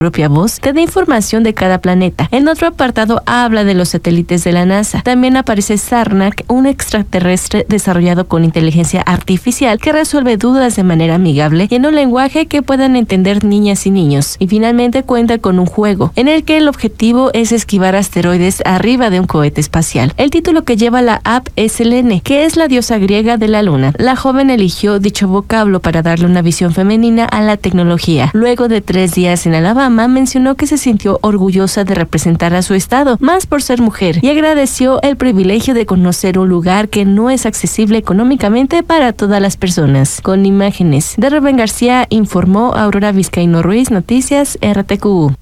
propia voz, te da información de cada planeta. En otro apartado habla de los satélites de la NASA. También aparece Sarnak, un extraterrestre desarrollado con inteligencia artificial que resuelve dudas de manera amigable y en un lenguaje que puedan entender niñas y niños. Y finalmente cuenta con un juego, en el que el objetivo es esquivar asteroides arriba de un cohete espacial. El título que lleva la app es Selene, que es la diosa griega de la luna. La joven eligió dicho vocablo para darle una visión femenina a la tecnología. Luego de 3 días en Alabama, mencionó que se sintió orgullosa de representar a su estado, más por ser mujer, y agradeció el privilegio de conocer un lugar que no es accesible económicamente para todas las personas. Con imágenes de Rubén García, informó Aurora Vizcaíno Ruiz, Noticias RTQ.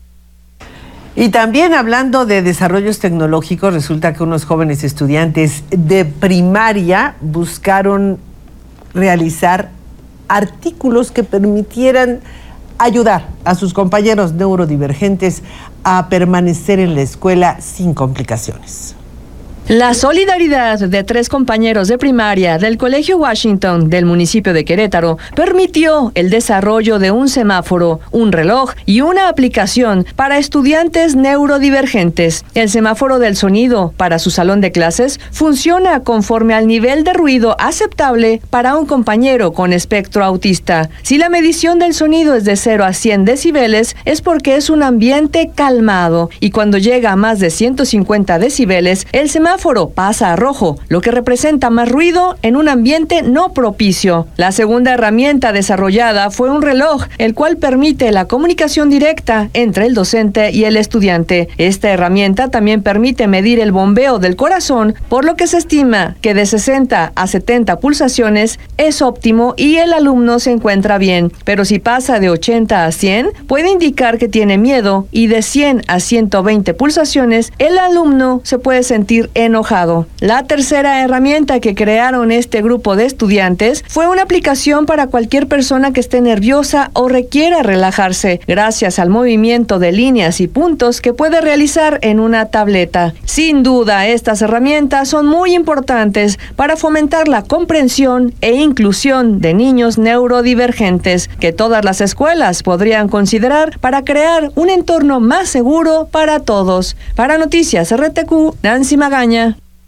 Y también hablando de desarrollos tecnológicos, resulta que unos jóvenes estudiantes de primaria buscaron realizar artículos que permitieran ayudar a sus compañeros neurodivergentes a permanecer en la escuela sin complicaciones. La solidaridad de 3 compañeros de primaria del Colegio Washington del municipio de Querétaro permitió el desarrollo de un semáforo, un reloj y una aplicación para estudiantes neurodivergentes. El semáforo del sonido para su salón de clases funciona conforme al nivel de ruido aceptable para un compañero con espectro autista. Si la medición del sonido es de 0 a 100 decibeles, es porque es un ambiente calmado, y cuando llega a más de 150 decibeles, el semáforo pasa a rojo, lo que representa más ruido en un ambiente no propicio. La segunda herramienta desarrollada fue un reloj, el cual permite la comunicación directa entre el docente y el estudiante. Esta herramienta también permite medir el bombeo del corazón, por lo que se estima que de 60 a 70 pulsaciones es óptimo y el alumno se encuentra bien. Pero si pasa de 80 a 100, puede indicar que tiene miedo, y de 100 a 120 pulsaciones, el alumno se puede sentir enojado. La tercera herramienta que crearon este grupo de estudiantes fue una aplicación para cualquier persona que esté nerviosa o requiera relajarse, gracias al movimiento de líneas y puntos que puede realizar en una tableta. Sin duda, estas herramientas son muy importantes para fomentar la comprensión e inclusión de niños neurodivergentes, que todas las escuelas podrían considerar para crear un entorno más seguro para todos. Para Noticias RTQ, Nancy Magaña.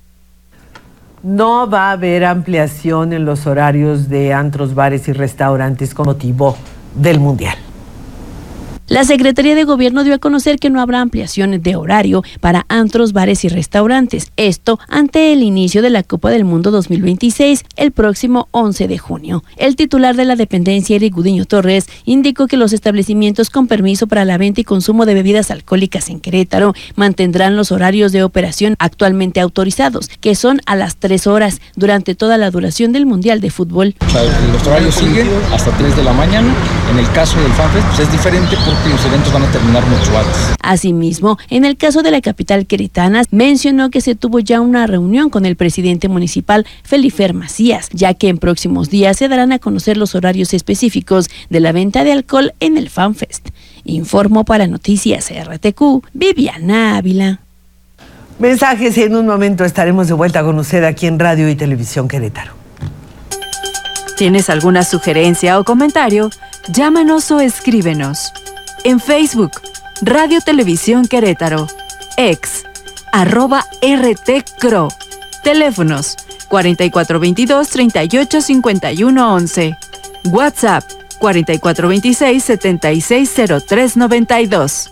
No va a haber ampliación en los horarios de antros, bares y restaurantes con motivo del Mundial. La Secretaría de Gobierno dio a conocer que no habrá ampliaciones de horario para antros, bares y restaurantes. Esto ante el inicio de la Copa del Mundo 2026 el próximo 11 de junio. El titular de la dependencia, Eric Gudiño Torres, indicó que los establecimientos con permiso para la venta y consumo de bebidas alcohólicas en Querétaro mantendrán los horarios de operación actualmente autorizados, que son a las 3 horas durante toda la duración del Mundial de Fútbol. O sea, los horarios siguen hasta 3 de la mañana. En el caso del FanFest, pues es diferente porque los eventos van a terminar mucho antes. Asimismo, en el caso de la capital queretana, mencionó que se tuvo ya una reunión con el presidente municipal, Felifer Macías, ya que en próximos días se darán a conocer los horarios específicos de la venta de alcohol en el FanFest. Informó para Noticias RTQ, Viviana Ávila. Mensajes y en un momento estaremos de vuelta con usted aquí en Radio y Televisión Querétaro. ¿Tienes alguna sugerencia o comentario? Llámanos o escríbenos. En Facebook, Radio Televisión Querétaro. Ex, @RTCRO. Teléfonos, 4422-385111. WhatsApp, 4426-760392.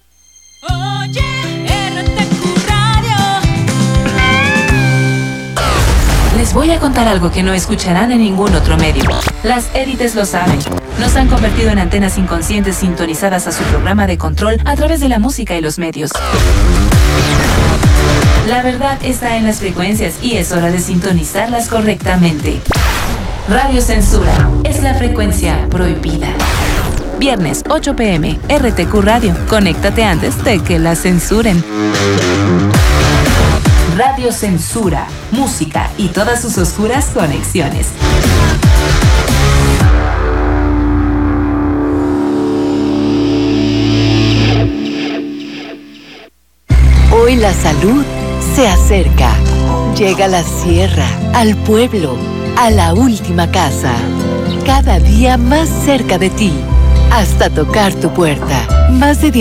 Les voy a contar algo que no escucharán en ningún otro medio. Las élites lo saben. Nos han convertido en antenas inconscientes sintonizadas a su programa de control a través de la música y los medios. La verdad está en las frecuencias y es hora de sintonizarlas correctamente. Radio Censura es la frecuencia prohibida. Viernes, 8 p.m, RTQ Radio. Conéctate antes de que la censuren. Radio Censura, música y todas sus oscuras conexiones. Hoy la salud se acerca. Llega a la sierra, al pueblo, a la última casa. Cada día más cerca de ti. hasta tocar tu puerta. Más de